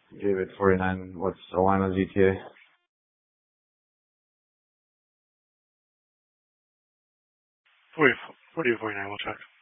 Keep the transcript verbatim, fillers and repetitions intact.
David forty-nine. What's Alana G T A? forty, forty to forty-nine, we'll check.